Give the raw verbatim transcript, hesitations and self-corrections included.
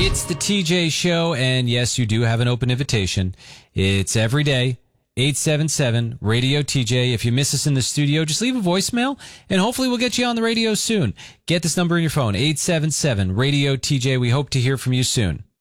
It's the T J Show, and yes, you do have an open invitation. It's every day, eight seven seven, radio T J. If you miss us in the studio, just leave a voicemail, and hopefully we'll get you on the radio soon. Get this number in your phone, eight seven seven, radio T J. We hope to hear from you soon.